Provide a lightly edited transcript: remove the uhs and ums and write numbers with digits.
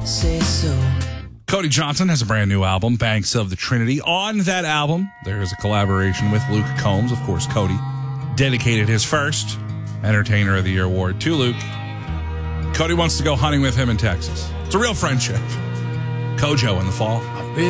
say so. Cody Johnson has a brand new album, Banks of the Trinity. On that album, there is a collaboration with Luke Combs. Of course, Cody dedicated his first Entertainer of the Year award to Luke. Cody wants to go hunting with him in Texas. It's a real friendship. Kojo in the fall.